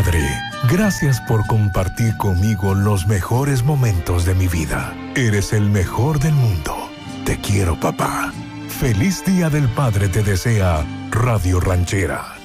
Padre, gracias por compartir conmigo los mejores momentos de mi vida. Eres el mejor del mundo. Te quiero, papá. Feliz Día del Padre te desea Radio Ranchera.